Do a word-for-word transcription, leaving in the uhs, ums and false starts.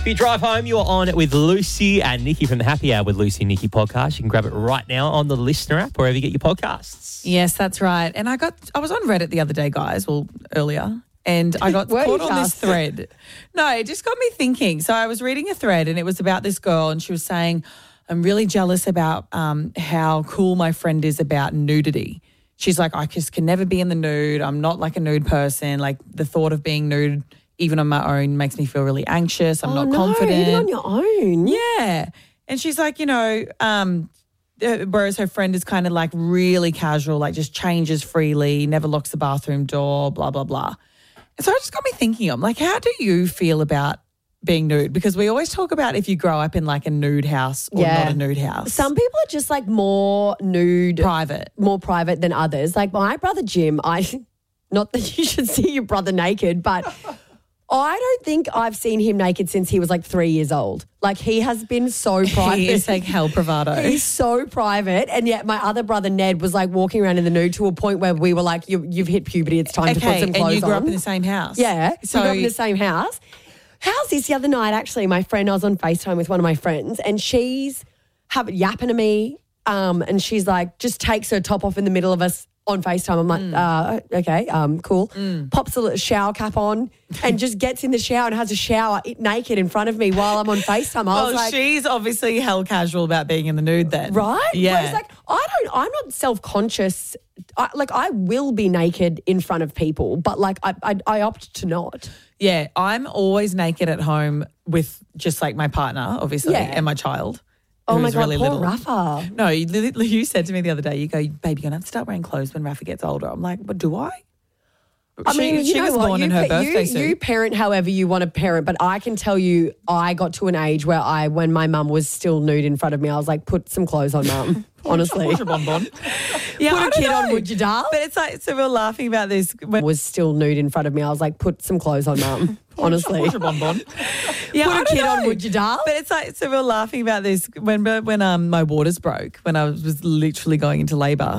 you drive home, you're on with Lucy and Nikki from the Happy Hour with Lucy and Nikki podcast. You can grab it right now on the Listener app, wherever you get your podcasts. Yes, that's right. And I got, I was on Reddit the other day, guys, well, earlier, and I got Were caught you on this just? thread. No, it just got me thinking. So I was reading a thread and it was about this girl and she was saying, I'm really jealous about um, how cool my friend is about nudity. She's like, I just can never be in the nude. I'm not like a nude person. Like the thought of being nude, even on my own, makes me feel really anxious. I'm oh, not no, confident. even on your own. Yeah. And she's like, you know, um, uh, whereas her friend is kind of like really casual, like just changes freely, never locks the bathroom door, blah, blah, blah. And so it just got me thinking, I'm like, how do you feel about being nude? Because we always talk about if you grow up in like a nude house or Yeah. not a nude house. Some people are just like more nude, Private. more private than others. Like my brother Jim, I, not that you should see your brother naked, but I don't think I've seen him naked since he was like three years old. Like he has been so private. He is like hell bravado. He's so private. And yet my other brother Ned was like walking around in the nude to a point where we were like, you, you've hit puberty. It's time to put Okay, some clothes and you grew on. up in the same house. Yeah. So we grew up in the same house. How's this the other night, actually? My friend, I was on FaceTime with one of my friends and she's have, yapping to me um, and she's like, just takes her top off in the middle of us on FaceTime. I'm like, Mm. uh, okay, um, cool. Mm. Pops a little shower cap on and just gets in the shower and has a shower naked in front of me while I'm on FaceTime. I was Oh, like, she's obviously hell casual about being in the nude then. right? Yeah. Whereas like, I don't, I'm not self-conscious. I, like I will be naked in front of people, but like I, I, I opt to not. Yeah, I'm always naked at home with just like my partner, obviously, Yeah. and my child. Oh my who's God, really poor little. Rafa. No, you, you said to me the other day, you go, baby, you're going to have to start wearing clothes when Rafa gets older. I'm like, but do I? I she, mean, you she know was what? born you, in her pa- birthday you, suit. you parent however you want to parent, but I can tell you I got to an age where I, when my mum was still nude in front of me, I was like, put some clothes on, mum, honestly. Put a bonbon. Yeah, Put I a don't kid on, know. would you, Dal? But it's like, so we we're laughing about this. When, Was still nude in front of me, I was like, put some clothes on, mum, honestly. Put a bonbon. Yeah, Put I a don't kid on, know. would you, Dal? But it's like, so we we're laughing about this when when um my waters broke, when I was literally going into labour.